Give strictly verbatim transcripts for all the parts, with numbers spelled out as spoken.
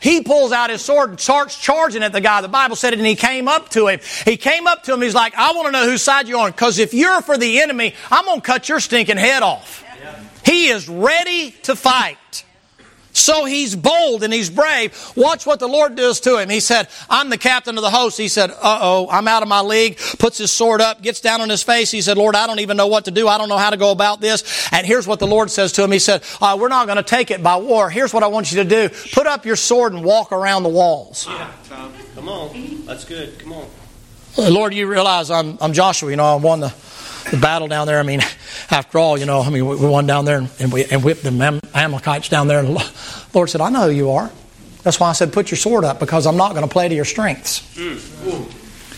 he pulls out his sword and starts charging at the guy. The Bible said it, and he came up to him. He came up to him. He's like, I want to know whose side you're on, because if you're for the enemy, I'm going to cut your stinking head off. Yeah. He is ready to fight. So he's bold and he's brave. Watch what the Lord does to him. He said, I'm the captain of the host. He said, uh-oh, I'm out of my league. Puts his sword up, gets down on his face. He said, Lord, I don't even know what to do. I don't know how to go about this. And here's what the Lord says to him. He said, uh, we're not going to take it by war. Here's what I want you to do. Put up your sword and walk around the walls. Yeah, Tom, come on. That's good. Come on. Lord, you realize I'm, I'm Joshua. You know, I won the, the battle down there. I mean, after all, you know, I mean, we, we won down there and, and we and whipped the Amalekites down there. And the Lord said, I know who you are. That's why I said, put your sword up, because I'm not going to play to your strengths. Mm.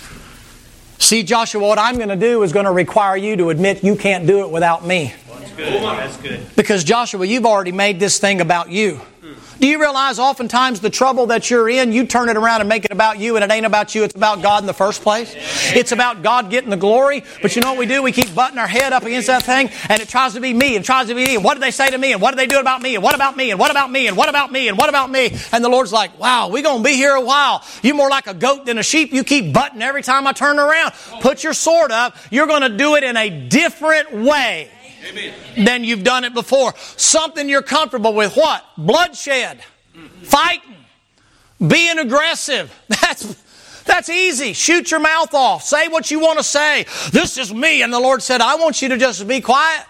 See, Joshua, what I'm going to do is going to require you to admit you can't do it without me. Well, that's good. That's good. Because, Joshua, you've already made this thing about you. Do you realize oftentimes the trouble that you're in, you turn it around and make it about you, and it ain't about you, it's about God in the first place? It's about God getting the glory. But you know what we do? We keep butting our head up against that thing, and it tries to be me, and tries to be me. And what do they say to me? And what do they do about me? And what about me? And what about me? And what about me? And what about me? And the Lord's like, wow, we're going to be here a while. You're more like a goat than a sheep. You keep butting every time I turn around. Put your sword up. You're going to do it in a different way. Amen. Than you've done it before. Something you're comfortable with. What? Bloodshed. Mm-hmm. Fighting. Being aggressive. That's, that's easy. Shoot your mouth off. Say what you want to say. This is me. And the Lord said, I want you to just be quiet.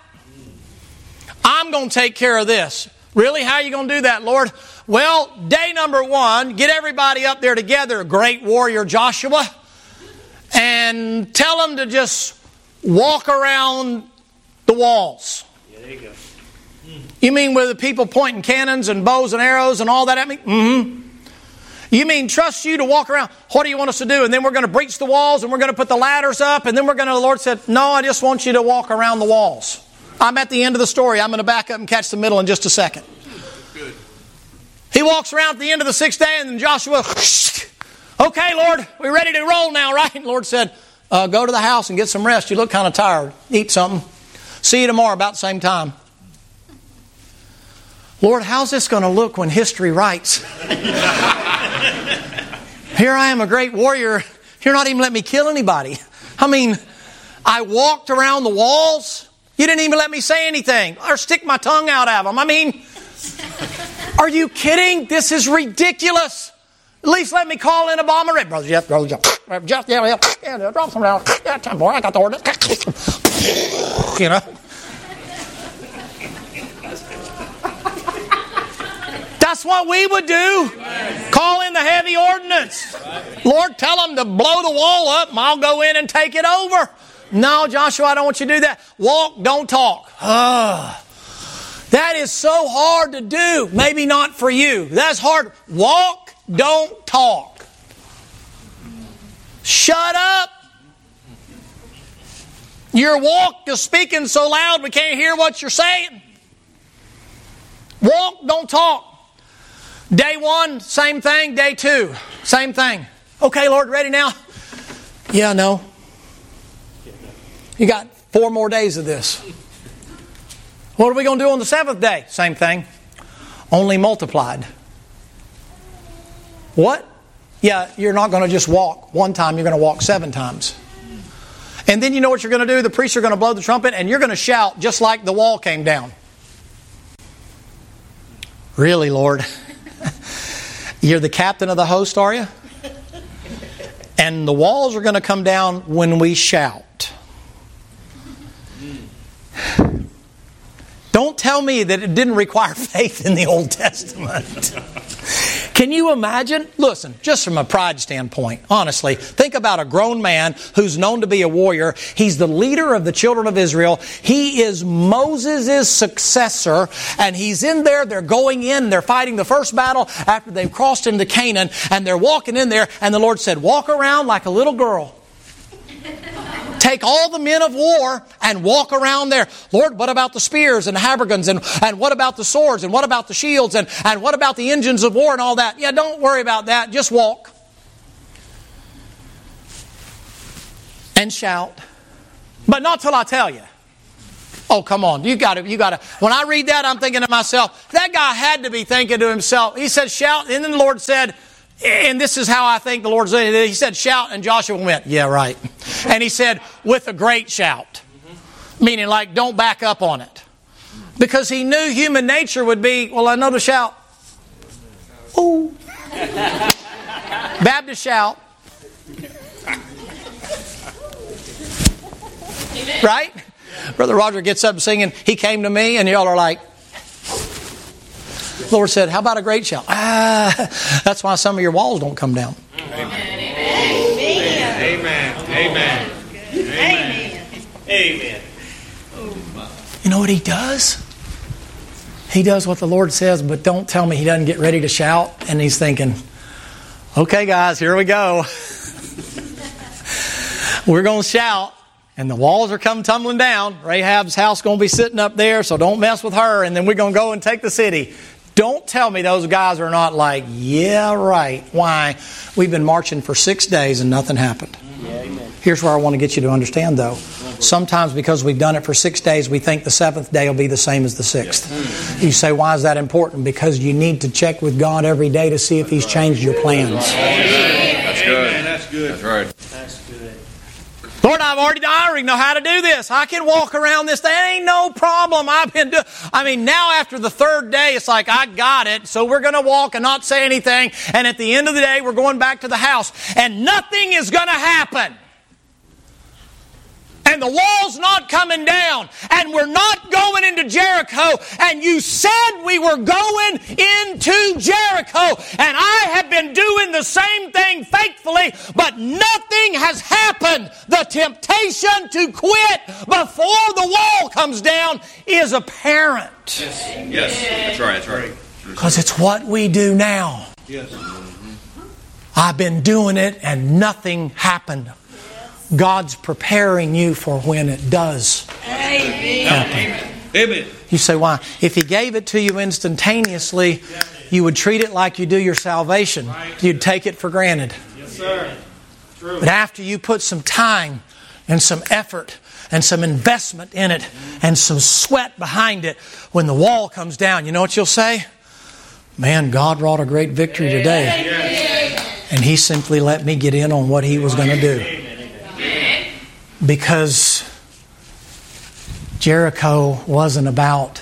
I'm going to take care of this. Really? How are you going to do that, Lord? Well, day number one, get everybody up there together, great warrior Joshua, and tell them to just walk around the walls. Yeah, there you go. You mean with the people pointing cannons and bows and arrows and all that at me? Mm-hmm. You mean trust you to walk around? What do you want us to do? And then we're going to breach the walls and we're going to put the ladders up and then we're going to, the Lord said, no, I just want you to walk around the walls. I'm at the end of the story. I'm going to back up and catch the middle in just a second. Good. He walks around at the end of the sixth day and then Joshua, okay, Lord, we're ready to roll now, right? And the Lord said, uh, go to the house and get some rest. You look kind of tired. Eat something. See you tomorrow about the same time. Lord, how's this going to look when history writes? Here I am, a great warrior. You're not even letting me kill anybody. I mean, I walked around the walls. You didn't even let me say anything or stick my tongue out at them. I mean, are you kidding? This is ridiculous. At least let me call in a bomber. Brother Jeff, Brother Jeff, Brother Jeff, yeah, yeah, yeah, drop some down. Yeah, time, boy, I got the orders. You know. That's what we would do. Call in the heavy ordnance. Lord, tell them to blow the wall up and I'll go in and take it over. No, Joshua, I don't want you to do that. Walk, don't talk. Oh, that is so hard to do. Maybe not for you. That's hard. Walk, don't talk. Shut up. Your walk is speaking so loud we can't hear what you're saying. Walk, don't talk. Day one, same thing. Day two, same thing. Okay, Lord, ready now? Yeah, no. You got four more days of this. What are we going to do on the seventh day? Same thing. Only multiplied. What? Yeah, you're not going to just walk one time. You're going to walk seven times. And then you know what you're going to do? The priests are going to blow the trumpet and you're going to shout just like the wall came down. Really, Lord? You're the captain of the host, are you? And the walls are going to come down when we shout. Don't tell me that it didn't require faith in the Old Testament. Can you imagine? Listen, just from a pride standpoint, honestly, think about a grown man who's known to be a warrior. He's the leader of the children of Israel. He is Moses' successor, and he's in there. They're going in. They're fighting the first battle after they've crossed into Canaan, and they're walking in there, and the Lord said, walk around like a little girl. Take all the men of war and walk around there. Lord, what about the spears and habergeons? And, and what about the swords? And what about the shields? And, and what about the engines of war and all that? Yeah, don't worry about that. Just walk. And shout. But not till I tell you. Oh, come on. You got to, you got to. When I read that, I'm thinking to myself, that guy had to be thinking to himself. He said, shout. And then the Lord said, and this is how I think the Lord's doing it. He said, shout. And Joshua went, yeah, right. And he said, with a great shout. Meaning like, don't back up on it. Because he knew human nature would be, well, another shout. Ooh. Baptist shout. Right? Brother Roger gets up singing, He Came to Me, and y'all are like, the Lord said, how about a great shout? Ah, that's why some of your walls don't come down. Amen. Amen. Amen. Amen. Amen. You know what He does? He does what the Lord says, but don't tell me He doesn't get ready to shout. And He's thinking, okay, guys, here we go. We're going to shout. And the walls are coming tumbling down. Rahab's house going to be sitting up there, so don't mess with her. And then we're going to go and take the city. Don't tell me those guys are not like, yeah, right. Why? We've been marching for six days and nothing happened. Yeah, amen. Here's where I want to get you to understand, though. Sometimes because we've done it for six days, we think the seventh day will be the same as the sixth. You say, why is that important? Because you need to check with God every day to see if He's changed your plans. That's good. That's good. That's right. That's good. Lord, I've already, I already know how to do this. I can walk around this. That ain't no problem. I've been doing. I mean, now after the third day, it's like I got it. So we're going to walk and not say anything. And at the end of the day, we're going back to the house, and nothing is going to happen. And the wall's not coming down. And we're not going into Jericho. And you said we were going into Jericho. And I have been doing the same thing faithfully, but nothing has happened. The temptation to quit before the wall comes down is apparent. Yes, yes, that's right, that's right. Because it's what we do now. Yes. I've been doing it and nothing happened. God's preparing you for when it does happen. Amen. You say, why? If He gave it to you instantaneously, you would treat it like you do your salvation. You'd take it for granted. Yes, sir. True. But after you put some time and some effort and some investment in it and some sweat behind it, when the wall comes down, you know what you'll say? Man, God wrought a great victory today. And He simply let me get in on what He was going to do. Because Jericho wasn't about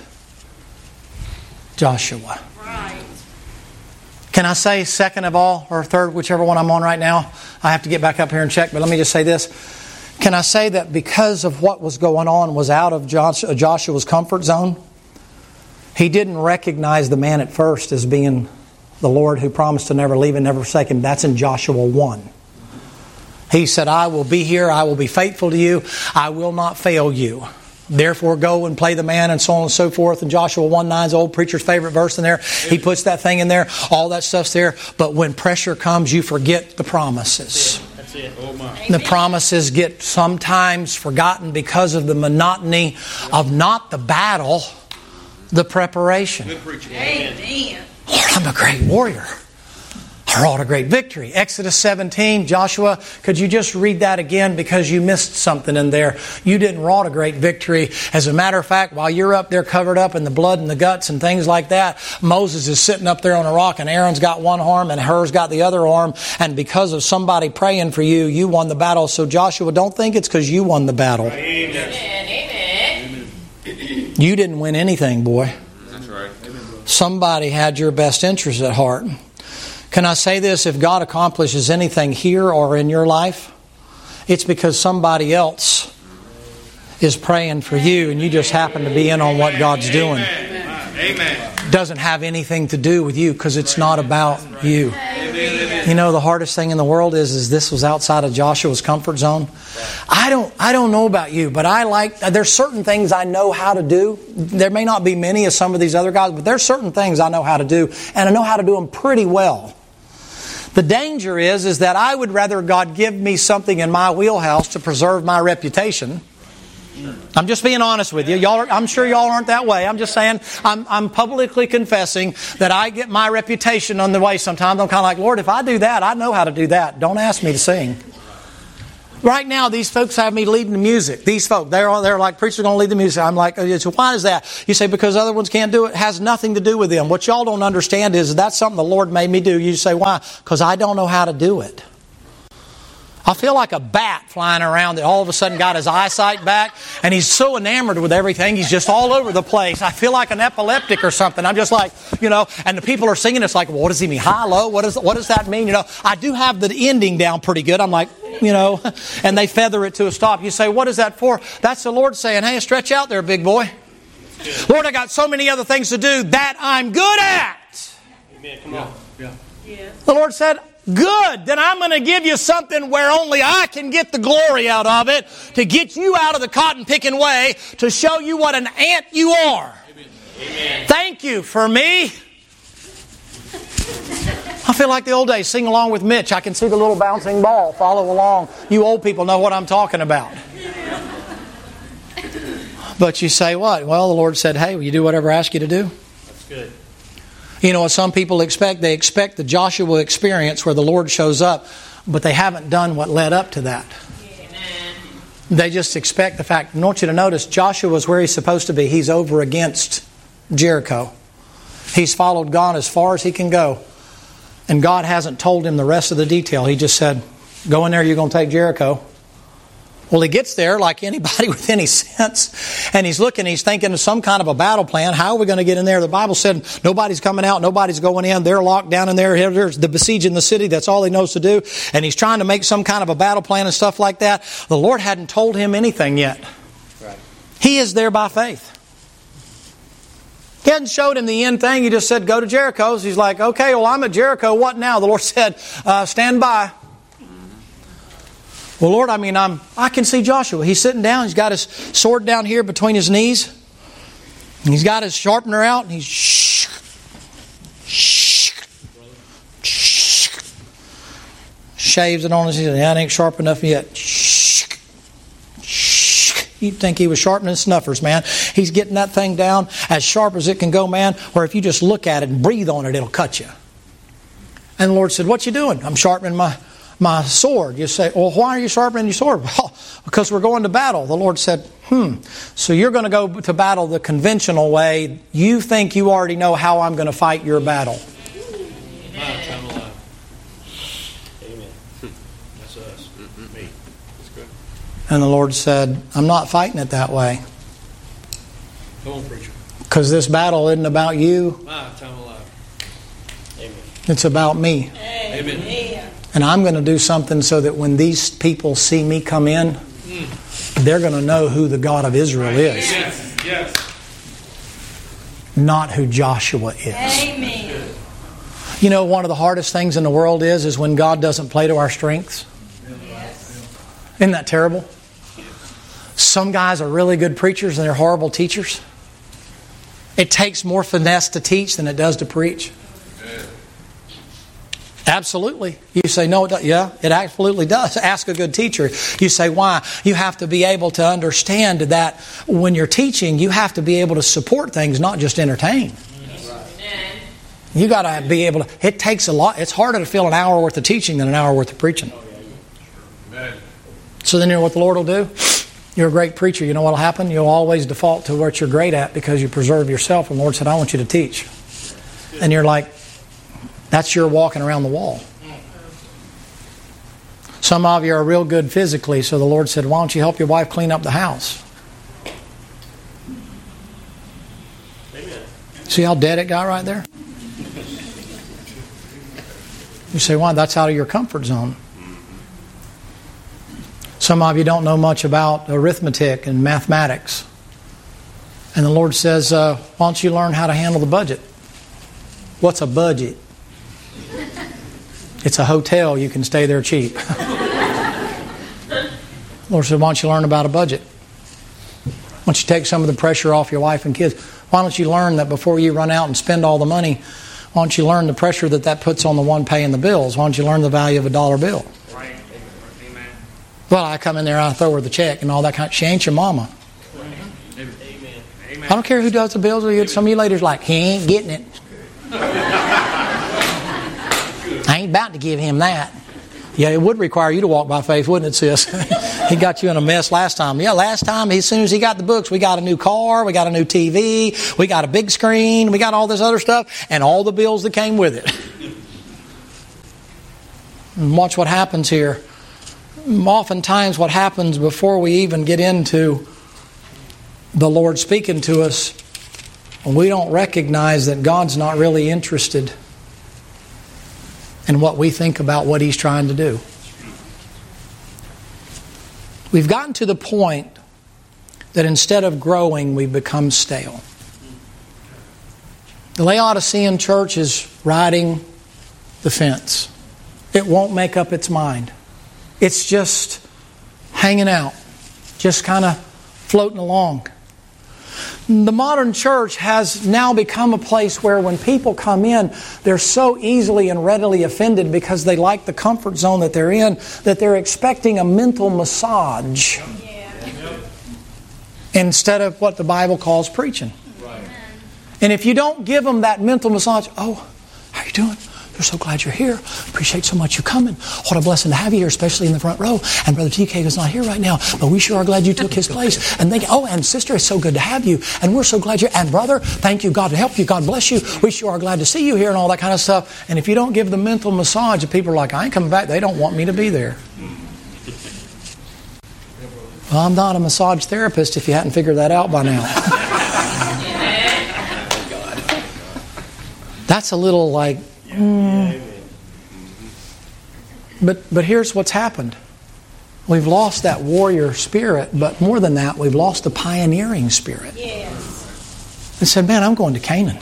Joshua. Right. Can I say second of all, or third, whichever one I'm on right now? I have to get back up here and check, but let me just say this. Can I say that because of what was going on was out of Joshua's comfort zone? He didn't recognize the man at first as being the Lord who promised to never leave and never forsake him. That's in Joshua one. He said, I will be here, I will be faithful to you, I will not fail you. Therefore go and play the man, and so on and so forth. And Joshua one nine's old preacher's favorite verse in there. He puts that thing in there. All that stuff's there. But when pressure comes, you forget the promises. That's it. Oh my. The promises get sometimes forgotten because of the monotony of not the battle, the preparation. Good preaching. Amen. Lord, I'm a great warrior. I wrought a great victory. Exodus seventeen, Joshua, could you just read that again because you missed something in there. You didn't wrought a great victory. As a matter of fact, while you're up there covered up in the blood and the guts and things like that, Moses is sitting up there on a rock and Aaron's got one arm and Hur's got the other arm. And because of somebody praying for you, you won the battle. So Joshua, don't think it's because you won the battle. Amen. Amen. You didn't win anything, boy. That's right. Somebody had your best interest at heart. Can I say this? If God accomplishes anything here or in your life, it's because somebody else is praying for you and you just happen to be in on what God's doing. Amen. Doesn't have anything to do with you because it's not about you. You know, the hardest thing in the world is, is this was outside of Joshua's comfort zone. I don't, I don't know about you, but I like, there's certain things I know how to do. There may not be many as some of these other guys, but there's certain things I know how to do, and I know how to do them pretty well. The danger is, is that I would rather God give me something in my wheelhouse to preserve my reputation. I'm just being honest with you. Y'all are, I'm sure y'all aren't that way. I'm just saying, I'm, I'm publicly confessing that I get my reputation on the way sometimes. I'm kind of like, Lord, if I do that, I know how to do that. Don't ask me to sing. Right now, these folks have me leading the music. These folk, they're all, they're like, preacher's going to lead the music. I'm like, so why is that? You say, because other ones can't do it. It has nothing to do with them. What y'all don't understand is that's something the Lord made me do. You say, why? Because I don't know how to do it. I feel like a bat flying around that all of a sudden got his eyesight back, and he's so enamored with everything, he's just all over the place. I feel like an epileptic or something. I'm just like, you know, and the people are singing, it's like, well, what does he mean? High, low? What, is, what does that mean? You know, I do have the ending down pretty good. I'm like, you know, and they feather it to a stop. You say, what is that for? That's the Lord saying, hey, stretch out there, big boy. Lord, I got so many other things to do that I'm good at. Amen. Come on. Yeah. Yeah. The Lord said, good, then I'm going to give you something where only I can get the glory out of it, to get you out of the cotton picking way, to show you what an ant you are. Amen. Thank you for me. I feel like the old days. Sing along with Mitch. I can see the little bouncing ball. Follow along. You old people know what I'm talking about. But you say what? Well, the Lord said, hey, will you do whatever I ask you to do? That's good. You know what some people expect? They expect the Joshua experience where the Lord shows up, but they haven't done what led up to that. Amen. They just expect the fact. I want you to notice Joshua is where he's supposed to be. He's over against Jericho. He's followed God as far as he can go. And God hasn't told him the rest of the detail. He just said, go in there, you're going to take Jericho. Well, he gets there like anybody with any sense, and he's looking, he's thinking of some kind of a battle plan. How are we going to get in there? The Bible said nobody's coming out, nobody's going in. They're locked down in there. There's the besieging the city. That's all he knows to do. And he's trying to make some kind of a battle plan and stuff like that. The Lord hadn't told him anything yet. Right. He is there by faith. He hadn't showed him the end thing. He just said, go to Jericho. So he's like, okay, well, I'm at Jericho. What now? The Lord said, uh, stand by. Well, Lord, I mean, I'm, I can see Joshua. He's sitting down. He's got his sword down here between his knees. And he's got his sharpener out. And he's shh, shh, shh, shaves it on his head. That ain't sharp enough yet. Shh, shh. You'd think he was sharpening snuffers, man. He's getting that thing down as sharp as it can go, man, where if you just look at it and breathe on it, it'll cut you. And the Lord said, what you doing? I'm sharpening my... my sword. You say, well, why are you sharpening your sword? Well, because we're going to battle. The Lord said, hmm, so you're going to go to battle the conventional way. You think you already know how I'm going to fight your battle. Amen. Amen. That's us. Me. That's good. And the Lord said, I'm not fighting it that way. Come on, preacher. Because this battle isn't about you. My time alive. Amen. It's about me. Amen. Amen. And I'm going to do something so that when these people see me come in, mm. they're going to know who the God of Israel is. Yes. Yes. Not who Joshua is. Amen. You know, one of the hardest things in the world is, is when God doesn't play to our strengths. Yes. Isn't that terrible? Some guys are really good preachers and they're horrible teachers. It takes more finesse to teach than it does to preach. Absolutely. You say, no, it does. Yeah, it absolutely does. Ask a good teacher. You say, why? You have to be able to understand that when you're teaching, you have to be able to support things, not just entertain. Amen. You got to be able to, it takes a lot. It's harder to fill an hour worth of teaching than an hour worth of preaching. Amen. So then you know what the Lord will do? You're a great preacher. You know what will happen? You'll always default to what you're great at because you preserve yourself. And the Lord said, I want you to teach. And you're like, that's your walking around the wall. Some of you are real good physically, so the Lord said, why don't you help your wife clean up the house? Amen. See how dead it got right there? You say, why? That's out of your comfort zone. Some of you don't know much about arithmetic and mathematics. And the Lord says, uh, why don't you learn how to handle the budget? What's a budget? It's a hotel. You can stay there cheap. Lord said, why don't you learn about a budget? Why don't you take some of the pressure off your wife and kids? Why don't you learn that before you run out and spend all the money, why don't you learn the pressure that that puts on the one paying the bills? Why don't you learn the value of a dollar bill? Right. Amen. Well, I come in there, I throw her the check and all that kind of, she ain't your mama. Amen. Amen. I don't care who does the bills. Some of you ladies are like, he ain't getting it. I ain't about to give him that. Yeah, it would require you to walk by faith, wouldn't it, sis? He got you in a mess last time. Yeah, last time, as soon as he got the books, we got a new car, we got a new T V, we got a big screen, we got all this other stuff, and all the bills that came with it. And watch what happens here. Oftentimes what happens before we even get into the Lord speaking to us, we don't recognize that God's not really interested in what we think about what He's trying to do. We've gotten to the point that instead of growing, we've become stale. The Laodicean church is riding the fence. It won't make up its mind. It's just hanging out, just kind of floating along. The modern church has now become a place where when people come in, they're so easily and readily offended because they like the comfort zone that they're in, that they're expecting a mental massage instead of what the Bible calls preaching. And if you don't give them that mental massage, oh, how you doing? We're so glad you're here. Appreciate so much you coming. What a blessing to have you here, especially in the front row. And Brother T K is not here right now, but we sure are glad you took his place. And they, oh, and sister, it's so good to have you. And we're so glad you're, and brother, thank you. God help you. God bless you. We sure are glad to see you here and all that kind of stuff. And if you don't give the mental massage, the people are like, I ain't coming back. They don't want me to be there. Well, I'm not a massage therapist if you hadn't figured that out by now. That's a little like, mm. But but here's what's happened. We've lost that warrior spirit, but more than that, we've lost the pioneering spirit. Yes. And said, man, I'm going to Canaan.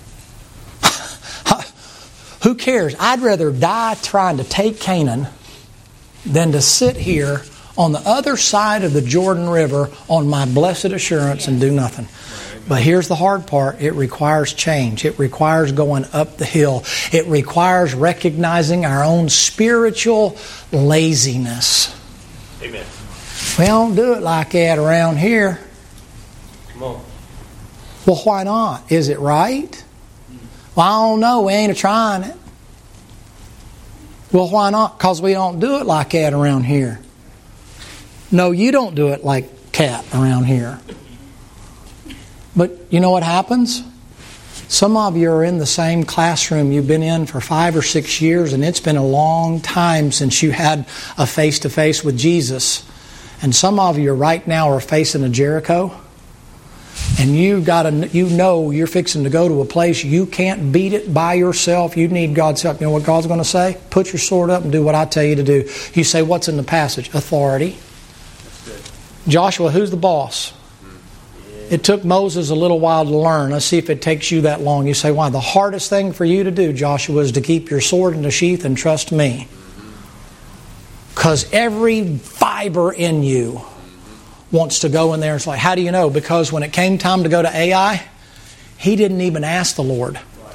Who cares? I'd rather die trying to take Canaan than to sit here on the other side of the Jordan River on my blessed assurance and do nothing. But here's the hard part. It requires change. It requires going up the hill. It requires recognizing our own spiritual laziness. Amen. We don't do it like that around here. Come on. Well, why not? Is it right? Well, I don't know. We ain't trying it. Well, why not? Because we don't do it like that around here. No, you don't do it like cat around here. But you know what happens? Some of you are in the same classroom you've been in for five or six years, and it's been a long time since you had a face-to-face with Jesus. And some of you right now are facing a Jericho, and you got to, you know you're fixing to go to a place you can't beat it by yourself. You need God's help. You know what God's going to say? Put your sword up and do what I tell you to do. You say, what's in the passage? Authority. Joshua, who's the boss? It took Moses a little while to learn. Let's see if it takes you that long. You say, why? The hardest thing for you to do, Joshua, is to keep your sword in the sheath and trust me. Because every fiber in you wants to go in there. It's like, how do you know? Because when it came time to go to Ai, he didn't even ask the Lord.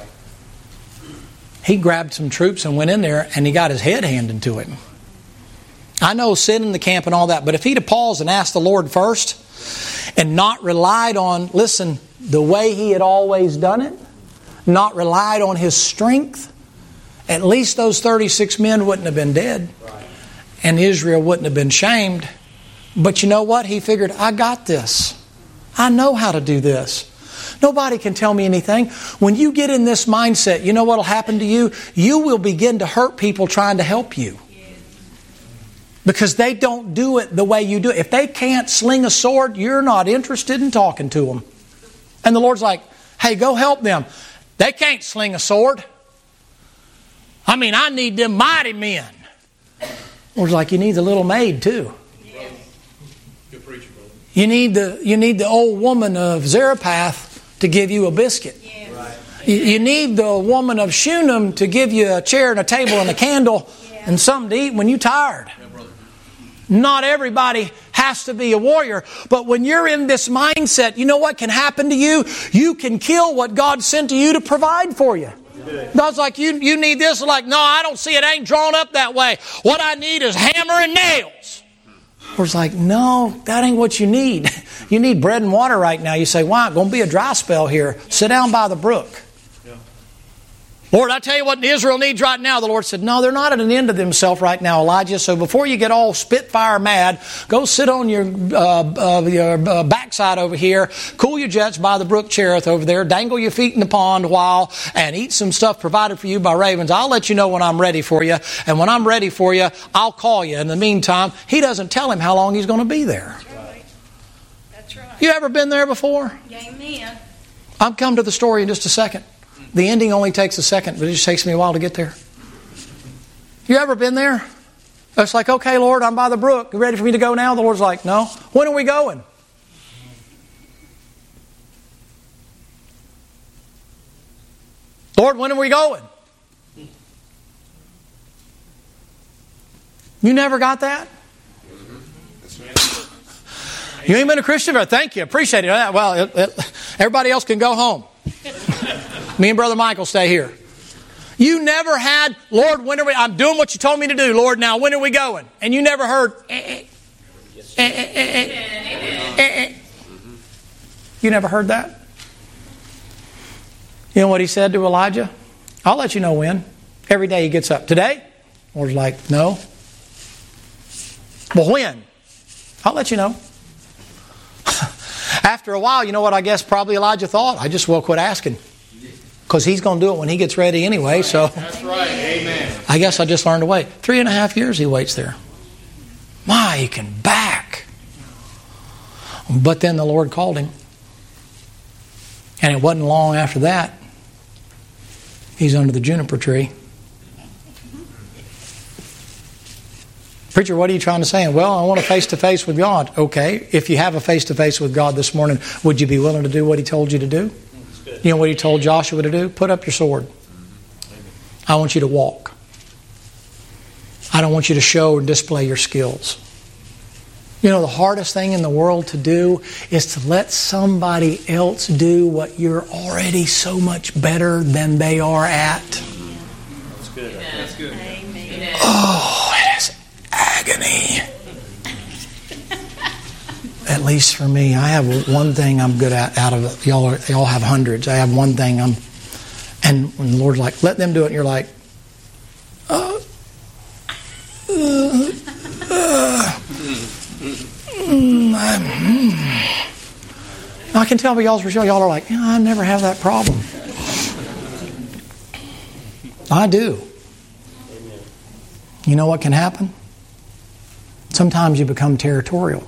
He grabbed some troops and went in there, and he got his head handed to him. I know sin in the camp and all that, but if he'd have paused and asked the Lord first and not relied on, listen, the way he had always done it, not relied on his strength, at least those thirty-six men wouldn't have been dead. And Israel wouldn't have been shamed. But you know what? He figured, I got this. I know how to do this. Nobody can tell me anything. When you get in this mindset, you know what will happen to you? You will begin to hurt people trying to help you. Because they don't do it the way you do it. If they can't sling a sword, you're not interested in talking to them. And the Lord's like, hey, go help them. They can't sling a sword. I mean, I need them mighty men. The Lord's like, you need the little maid too. Good preacher, brother. You need the you need the old woman of Zarephath to give you a biscuit. Yes. Right. You, you need the woman of Shunem to give you a chair and a table and a candle Yeah. and something to eat when you're tired. Yeah, brother. Not everybody has to be a warrior. But when you're in this mindset, you know what can happen to you? You can kill what God sent to you to provide for you. God's like, you, you need this. Like, no, I don't see it. Ain't drawn up that way. What I need is hammer and nails. Or it's like, no, that ain't what you need. You need bread and water right now. You say, why? It's going to be a dry spell here. Sit down by the brook. Yeah. Lord, I tell you what Israel needs right now. The Lord said, no, they're not at an end of themselves right now, Elijah. So before you get all spitfire mad, go sit on your, uh, uh, your uh, backside over here, cool your jets by the brook Cherith over there, dangle your feet in the pond a while, and eat some stuff provided for you by ravens. I'll let you know when I'm ready for you. And when I'm ready for you, I'll call you. In the meantime, he doesn't tell him how long he's going to be there. That's right. That's right. You ever been there before? Amen. I'll come to the story in just a second. The ending only takes a second, but it just takes me a while to get there. You ever been there? It's like, okay, Lord, I'm by the brook. You ready for me to go now? The Lord's like, no. When are we going? Lord, when are we going? You never got that? You ain't been a Christian? Thank you. Appreciate it. Well, it, it, everybody else can go home. Me and Brother Michael stay here. You never had, Lord, when are we, I'm doing what you told me to do, Lord, now when are we going? And you never heard, eh, eh, eh, eh, eh, eh, eh. You never heard that? You know what he said to Elijah? I'll let you know when. Every day he gets up. Today? Lord's like, no. Well, when? I'll let you know. After a while, you know what I guess probably Elijah thought? I just will quit asking. Because he's going to do it when he gets ready anyway. So That's right. Amen. I guess I just learned to wait. Three and a half years he waits there. My, he can back. But then the Lord called him. And it wasn't long after that. He's under the juniper tree. Preacher, what are you trying to say? Well, I want a face-to-face with God. Okay, if you have a face-to-face with God this morning, would you be willing to do what He told you to do? You know what He told Joshua to do? Put up your sword. I want you to walk. I don't want you to show and display your skills. You know, the hardest thing in the world to do is to let somebody else do what you're already so much better than they are at. That's good. That's good. Amen. Oh, it is agony. At least for me, I have one thing I'm good at out of it. Y'all, are, y'all have hundreds. I have one thing I'm... And when the Lord's like, let them do it, and you're like, uh, uh, uh, mm, I, mm. I can tell by y'all's result, y'all are like, yeah, I never have that problem. I do. You know what can happen? Sometimes you become territorial.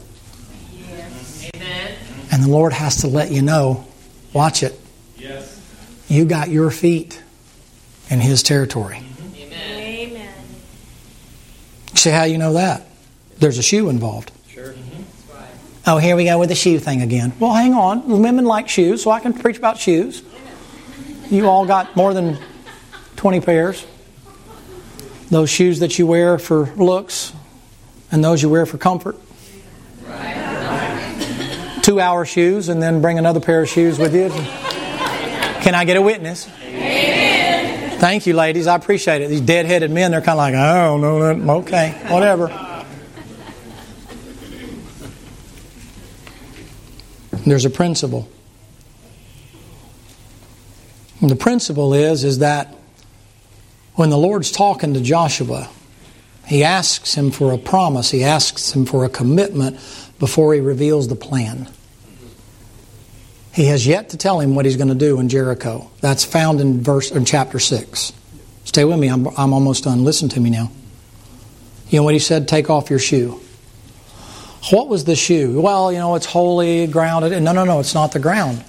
And the Lord has to let you know, watch it. Yes. You got your feet in His territory. Amen. See how you know that? There's a shoe involved. Sure. Oh, here we go with the shoe thing again. Well, hang on. Women like shoes, so I can preach about shoes. You all got more than twenty pairs. Those shoes that you wear for looks and those you wear for comfort. Two-hour shoes and then bring another pair of shoes with you. Can I get a witness? Amen. Thank you, ladies. I appreciate it. These dead-headed men, they're kind of like, I don't know that. Okay, whatever. There's a principle. And the principle is, is that when the Lord's talking to Joshua, He asks him for a promise. He asks him for a commitment before He reveals the plan. He has yet to tell him what He's going to do in Jericho. That's found in verse in chapter six. Stay with me. I'm, I'm almost done. Listen to me now. You know what He said? Take off your shoe. What was the shoe? Well, you know, it's holy, grounded. No, no, no. It's not the ground.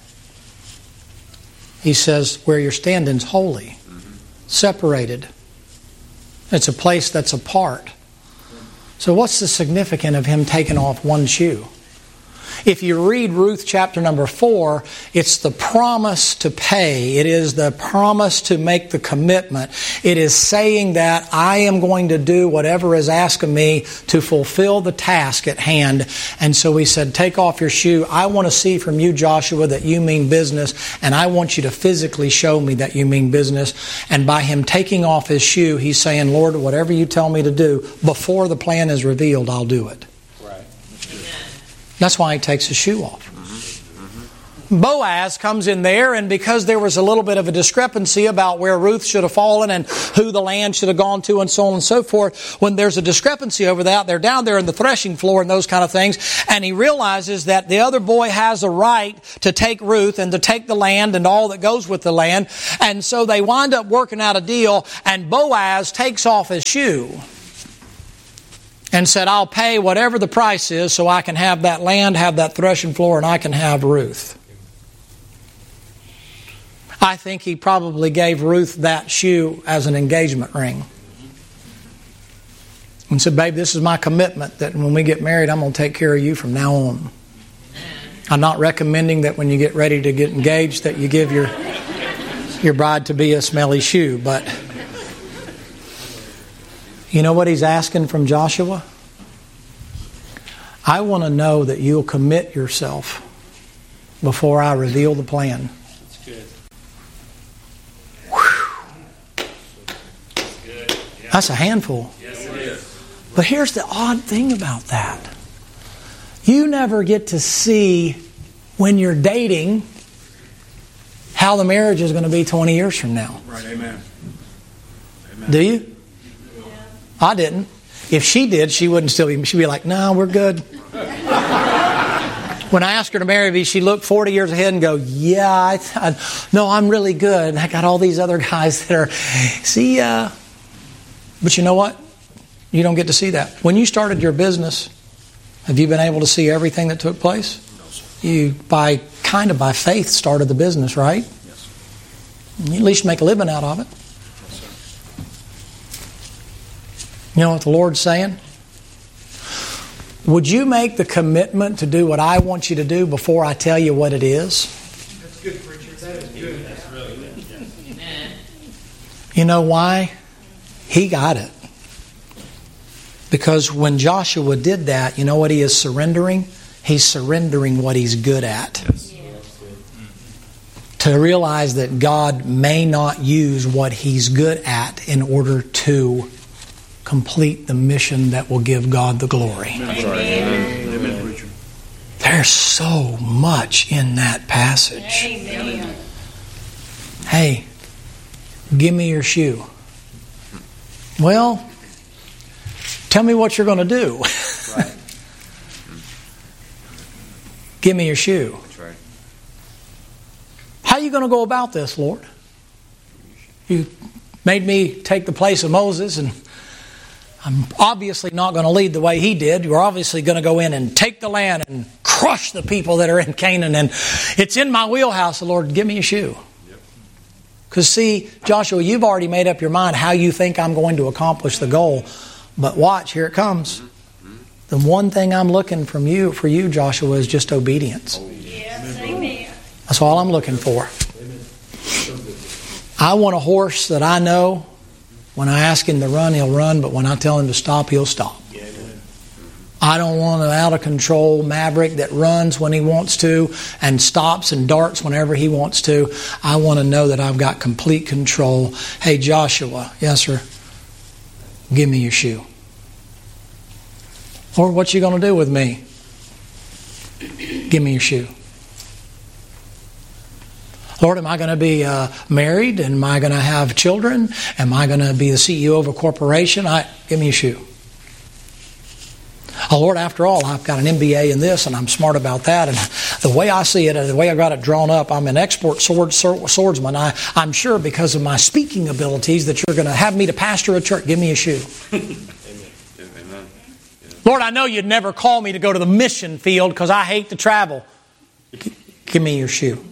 He says where you're standing is holy. Separated. It's a place that's apart. So what's the significance of him taking off one shoe? If you read Ruth chapter number four, it's the promise to pay. It is the promise to make the commitment. It is saying that I am going to do whatever is asked of me to fulfill the task at hand. And so he said, take off your shoe. I want to see from you, Joshua, that you mean business. And I want you to physically show me that you mean business. And by him taking off his shoe, he's saying, Lord, whatever you tell me to do, before the plan is revealed, I'll do it. That's why he takes his shoe off. Boaz comes in there, and because there was a little bit of a discrepancy about where Ruth should have fallen and who the land should have gone to and so on and so forth, when there's a discrepancy over that, they're down there in the threshing floor and those kind of things, and he realizes that the other boy has a right to take Ruth and to take the land and all that goes with the land, and so they wind up working out a deal, and Boaz takes off his shoe and said, I'll pay whatever the price is so I can have that land, have that threshing floor, and I can have Ruth. I think he probably gave Ruth that shoe as an engagement ring. And said, babe, this is my commitment that when we get married, I'm going to take care of you from now on. I'm not recommending that when you get ready to get engaged that you give your, your bride-to-be a smelly shoe, but you know what he's asking from Joshua? I want to know that you'll commit yourself before I reveal the plan. That's good. That's a handful. Yes, it is. But here's the odd thing about that. You never get to see when you're dating how the marriage is going to be twenty years from now. Right, amen. Amen. Do you? I didn't. If she did, she wouldn't still be. She'd be like, no, we're good. When I asked her to marry me, she looked forty years ahead and go, yeah, I, I, no, I'm really good. I got all these other guys that are, see ya. But you know what? You don't get to see that. When you started your business, have you been able to see everything that took place? No, sir. You, by kind of by faith, started the business, right? Yes, sir. You at least make a living out of it. Yes, sir. You know what the Lord's saying? Would you make the commitment to do what I want you to do before I tell you what it is? That's good, preacher. That is good. That's really good. Yes. Amen. You know why? He got it. Because when Joshua did that, you know what he is surrendering? He's surrendering what he's good at. Yes. To realize that God may not use what he's good at in order to complete the mission that will give God the glory. That's right. Amen. Amen, preacher. There's so much in that passage. Amen. Hey, give me your shoe. Well, tell me what you're going to do. Right. Give me your shoe. That's right. How are you going to go about this, Lord? You made me take the place of Moses, and I'm obviously not going to lead the way he did. You're obviously going to go in and take the land and crush the people that are in Canaan. And it's in my wheelhouse, Lord, give me a shoe. Because see, Joshua, you've already made up your mind how you think I'm going to accomplish the goal. But watch, here it comes. The one thing I'm looking from you, for you, Joshua, is just obedience. Yes, amen. That's all I'm looking for. I want a horse that I know when I ask him to run, he'll run, but when I tell him to stop, he'll stop. I don't want an out-of-control maverick that runs when he wants to and stops and darts whenever he wants to. I want to know that I've got complete control. Hey, Joshua, yes, sir, give me your shoe. Lord, what you going to do with me? Give me your shoe. Lord, am I going to be uh, married? Am I going to have children? Am I going to be the C E O of a corporation? I, give me a shoe. Oh, Lord, after all, I've got an M B A in this, and I'm smart about that. And the way I see it, the way I got it drawn up, I'm an expert sword, swordsman. I, I'm sure because of my speaking abilities that you're going to have me to pastor a church. Give me a shoe. Amen. Lord, I know you'd never call me to go to the mission field because I hate to travel. G- give me your shoe.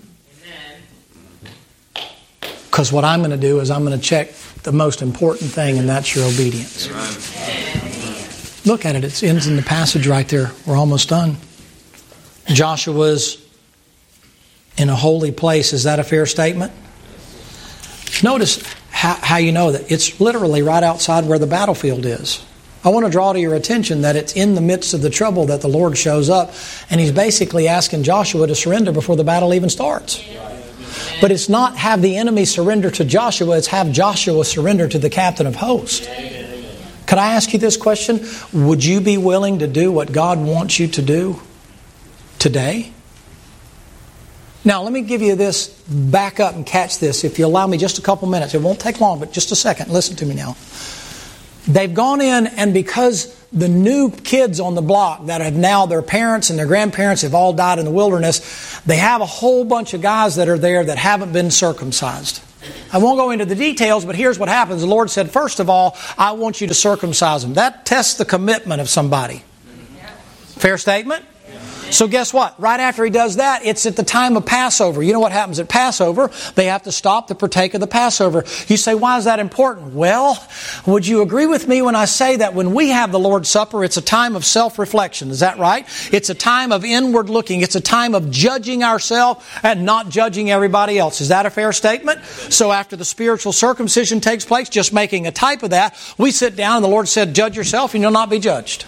Because what I'm going to do is I'm going to check the most important thing, and that's your obedience. Look at it. It ends in the passage right there. We're almost done. Joshua's in a holy place. Is that a fair statement? Notice how, how you know that. It's literally right outside where the battlefield is. I want to draw to your attention that it's in the midst of the trouble that the Lord shows up, and He's basically asking Joshua to surrender before the battle even starts. But it's not have the enemy surrender to Joshua, it's have Joshua surrender to the captain of hosts. Could I ask you this question? Would you be willing to do what God wants you to do today? Now, let me give you this, back up and catch this. If you allow me just a couple minutes. It won't take long, but just a second. Listen to me now. They've gone in, and because the new kids on the block that have now, their parents and their grandparents have all died in the wilderness, they have a whole bunch of guys that are there that haven't been circumcised. I won't go into the details, but here's what happens. The Lord said, first of all, I want you to circumcise them. That tests the commitment of somebody. Fair statement? So guess what? Right after he does that, it's at the time of Passover. You know what happens at Passover? They have to stop to partake of the Passover. You say, why is that important? Well, would you agree with me when I say that when we have the Lord's Supper, it's a time of self-reflection. Is that right? It's a time of inward looking. It's a time of judging ourselves and not judging everybody else. Is that a fair statement? So after the spiritual circumcision takes place, just making a type of that, we sit down and the Lord said, judge yourself and you'll not be judged.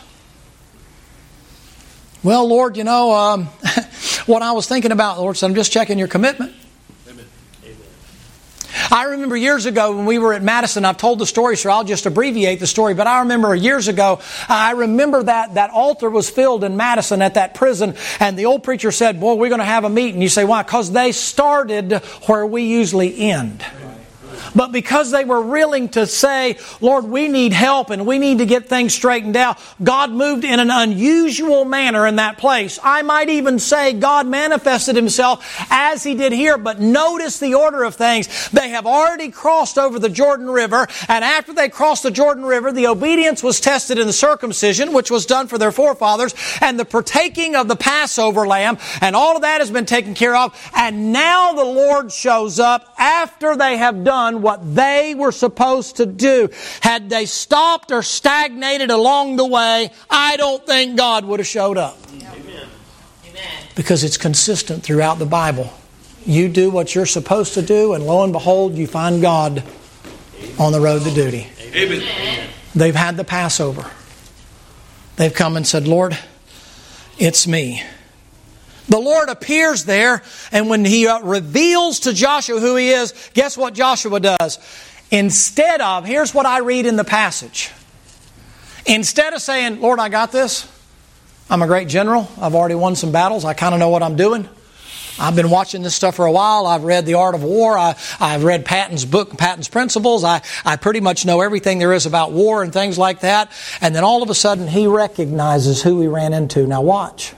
Well, Lord, you know, um, what I was thinking about, the Lord said, I'm just checking your commitment. Amen. I remember years ago when we were at Madison, I've told the story, so I'll just abbreviate the story, but I remember years ago, I remember that that altar was filled in Madison at that prison, and the old preacher said, boy, we're going to have a meeting. You say, why? Because they started where we usually end. But because they were willing to say, Lord, we need help and we need to get things straightened out, God moved in an unusual manner in that place. I might even say God manifested Himself as He did here, but notice the order of things. They have already crossed over the Jordan River, and after they crossed the Jordan River, the obedience was tested in the circumcision, which was done for their forefathers, and the partaking of the Passover lamb, and all of that has been taken care of. And now the Lord shows up after they have done what they were supposed to do. Had they stopped or stagnated along the way, I don't think God would have showed up. Amen. Because it's consistent throughout the Bible. You do what you're supposed to do, and lo and behold, you find God on the road to duty. Amen. They've had the Passover. They've come and said, Lord, it's me. The Lord appears there, and when He uh, reveals to Joshua who He is, guess what Joshua does? Instead of, here's what I read in the passage. Instead of saying, Lord, I got this. I'm a great general. I've already won some battles. I kind of know what I'm doing. I've been watching this stuff for a while. I've read The Art of War. I, I've read Patton's book, Patton's Principles. I, I pretty much know everything there is about war and things like that. And then all of a sudden, he recognizes who he ran into. Now watch.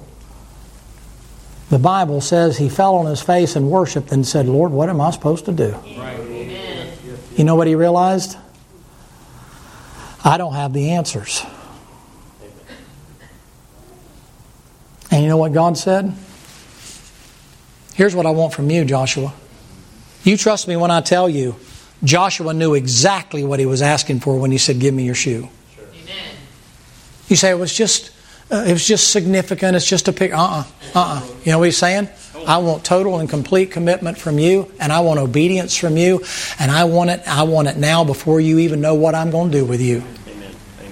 The Bible says he fell on his face and worshiped and said, Lord, what am I supposed to do? Right. You know what he realized? I don't have the answers. And you know what God said? Here's what I want from you, Joshua. You trust me when I tell you, Joshua knew exactly what he was asking for when he said, give me your shoe. Sure. Amen. You say it was just... Uh, it was just significant. It's just a pic. Uh-uh. Uh-uh. You know what he's saying? I want total and complete commitment from you, and I want obedience from you, and I want it. I want it now before you even know what I'm going to do with you. Amen. Amen.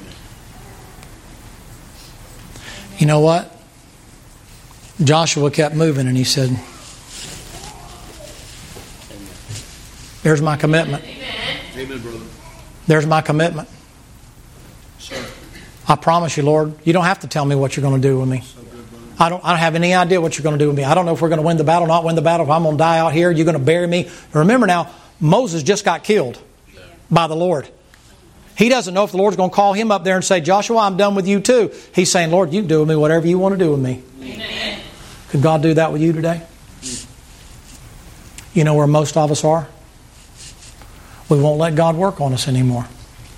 You know what? Joshua kept moving, and he said, "There's my commitment. Amen, brother. There's my commitment." Sir. I promise you, Lord, you don't have to tell me what you're going to do with me. I don't I don't have any idea what you're going to do with me. I don't know if we're going to win the battle, not win the battle, if I'm going to die out here, you're going to bury me. Remember now, Moses just got killed by the Lord. He doesn't know if the Lord's going to call him up there and say, Joshua, I'm done with you too. He's saying, Lord, you do with me whatever you want to do with me. Amen. Could God do that with you today? You know where most of us are? We won't let God work on us anymore.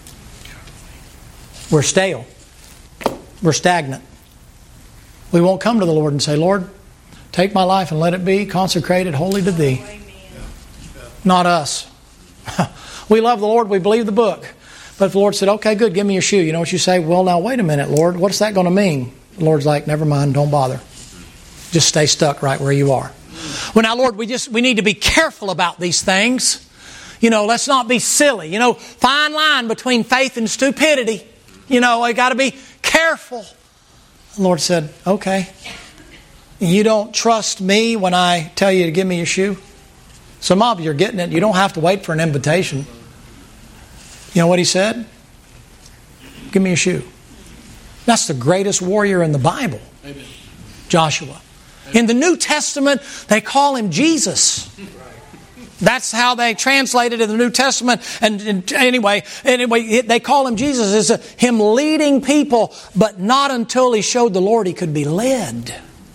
We're stale. We're stagnant. We won't come to the Lord and say, Lord, take my life and let it be consecrated wholly to Thee. Not us. We love the Lord. We believe the book. But if the Lord said, okay, good, give me your shoe. You know what you say? Well, now, wait a minute, Lord. What's that going to mean? The Lord's like, never mind, don't bother. Just stay stuck right where you are. Well, now, Lord, we just we need to be careful about these things. You know, let's not be silly. You know, fine line between faith and stupidity. You know, I got to be careful. The Lord said, okay. You don't trust me when I tell you to give me your shoe? Some of you are getting it. You don't have to wait for an invitation. You know what He said? Give me your shoe. That's the greatest warrior in the Bible. Amen. Joshua. In the New Testament, they call Him Jesus. That's how they translate it in the New Testament. And, and anyway, anyway, they call Him Jesus. It's a, Him leading people, but not until He showed the Lord He could be led.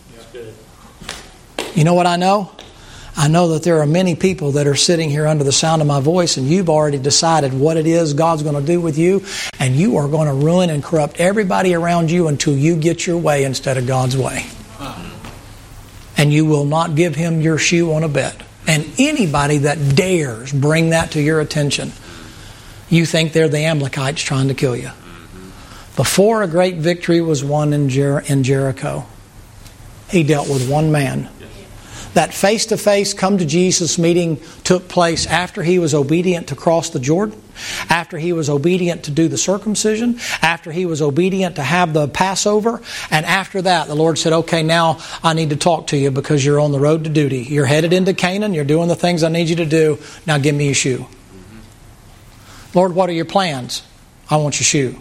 You know what I know? I know that there are many people that are sitting here under the sound of my voice, and you've already decided what it is God's going to do with you, and you are going to ruin and corrupt everybody around you until you get your way instead of God's way. And you will not give Him your shoe on a bet. And anybody that dares bring that to your attention, you think they're the Amalekites trying to kill you. Before a great victory was won in, Jer- in Jericho, He dealt with one man. That face-to-face come to Jesus meeting took place after He was obedient to cross the Jordan, after He was obedient to do the circumcision, after He was obedient to have the Passover, and after that the Lord said, okay, now I need to talk to you because you're on the road to duty. You're headed into Canaan, you're doing the things I need you to do, now give me your shoe. Mm-hmm. Lord, what are your plans? I want your shoe.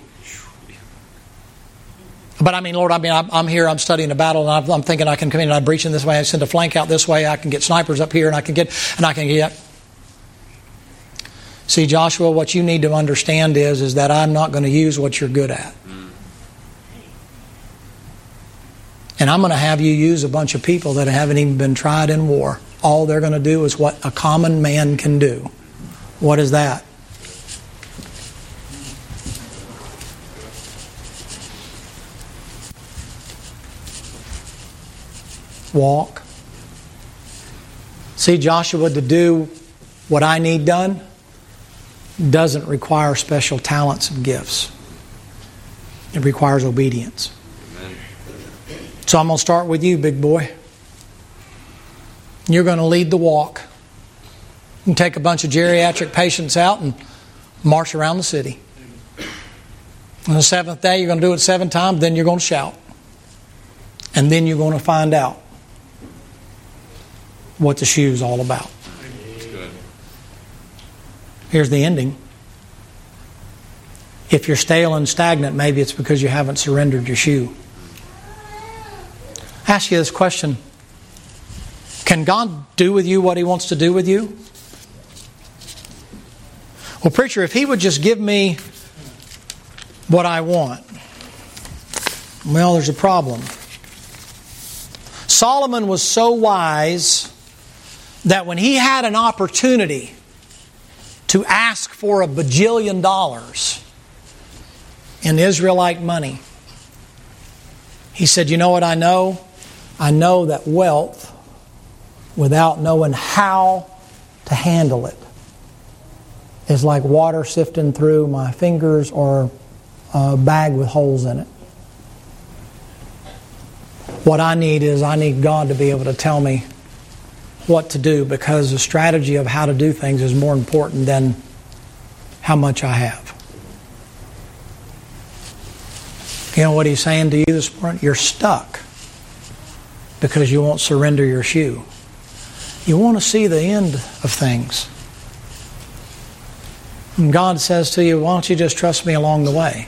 But I mean, Lord, I mean, I'm here, I'm studying a battle, and I'm thinking I can come in and I breach in this way, I send a flank out this way, I can get snipers up here, and I can get, and I can get. See, Joshua, what you need to understand is, is that I'm not going to use what you're good at. And I'm going to have you use a bunch of people that haven't even been tried in war. All they're going to do is what a common man can do. What is that? Walk. See, Joshua, to do what I need done doesn't require special talents and gifts. It requires obedience. Amen. So I'm going to start with you, big boy. You're going to lead the walk. You can take a bunch of geriatric patients out and march around the city. On the seventh day, you're going to do it seven times, then you're going to shout. And then you're going to find out what the shoe's all about. Here's the ending. If you're stale and stagnant, maybe it's because you haven't surrendered your shoe. I ask you this question. Can God do with you what He wants to do with you? Well, preacher, if He would just give me what I want. Well, there's a problem. Solomon was so wise that when he had an opportunity to ask for a bajillion dollars in Israelite money, he said, you know what I know? I know that wealth, without knowing how to handle it, is like water sifting through my fingers or a bag with holes in it. What I need is I need God to be able to tell me what to do, because the strategy of how to do things is more important than how much I have. You know what He's saying to you this morning? You're stuck because you won't surrender your shoe. You want to see the end of things. And God says to you, why don't you just trust me along the way?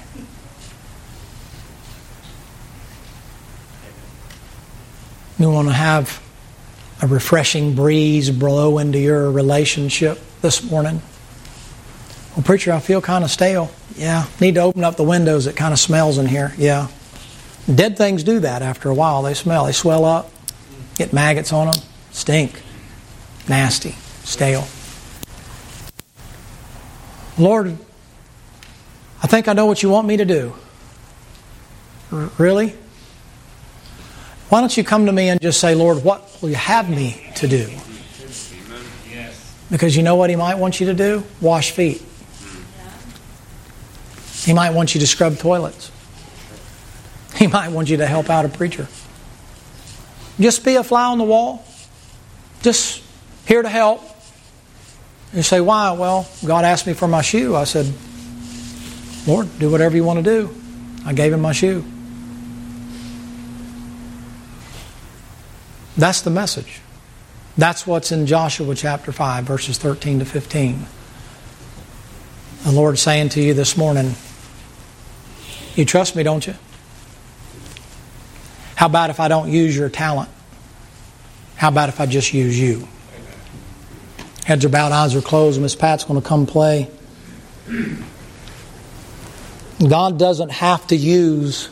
You want to have a refreshing breeze blow into your relationship this morning? Well, preacher, I feel kind of stale. Yeah. Need to open up the windows. It kind of smells in here. Yeah. Dead things do that after a while. They smell. They swell up. Get maggots on them. Stink. Nasty. Stale. Lord, I think I know what you want me to do. R- really? Why don't you come to me and just say, Lord, what will you have me to do? Because you know what He might want you to do? Wash feet. He might want you to scrub toilets. He might want you to help out a preacher. Just be a fly on the wall. Just here to help. You say, why? Well, God asked me for my shoe. I said, Lord, do whatever you want to do. I gave Him my shoe. That's the message. That's what's in Joshua chapter five, verses thirteen to fifteen. The Lord's saying to you this morning, you trust me, don't you? How about if I don't use your talent? How about if I just use you? Heads are bowed, eyes are closed. Miss Pat's going to come play. God doesn't have to use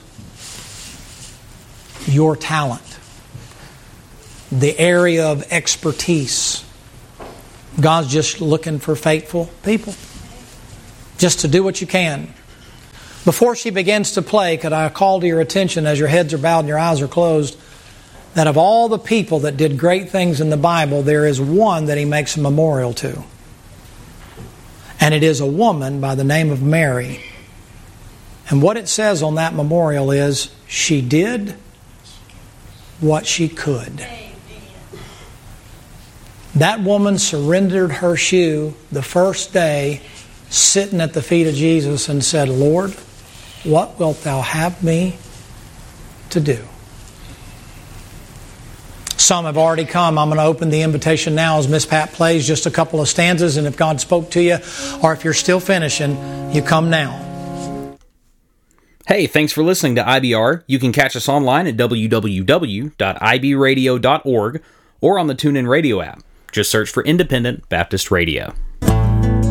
your talent, the area of expertise. God's just looking for faithful people, just to do what you can. Before she begins to play, could I call to your attention, as your heads are bowed and your eyes are closed, that of all the people that did great things in the Bible, there is one that he makes a memorial to. And it is a woman by the name of Mary. And what it says on that memorial is, she did what she could. That woman surrendered her shoe the first day, sitting at the feet of Jesus, and said, Lord, what wilt thou have me to do? Some have already come. I'm going to open the invitation now as Miss Pat plays just a couple of stanzas, and if God spoke to you, or if you're still finishing, you come now. Hey, thanks for listening to I B R. You can catch us online at w w w dot i b radio dot org or on the TuneIn Radio app. Just search for Independent Baptist Radio.